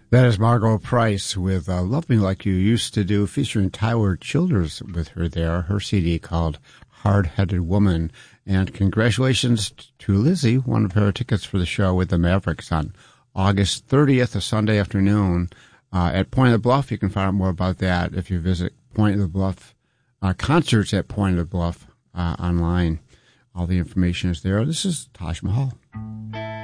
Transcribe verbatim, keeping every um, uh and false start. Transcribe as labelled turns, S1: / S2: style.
S1: That is Margot Price with uh, Love Me Like You Used to Do, featuring Tyler Childers with her there, her C D called Hard-Headed Woman. And congratulations to Lizzie, won a pair of tickets for the show with the Mavericks on August thirtieth, a Sunday afternoon uh, at Point of the Bluff. You can find out more about that if you visit Point of the Bluff, uh, concerts at Point of the Bluff uh, online. All the information is there. This is Taj Mahal.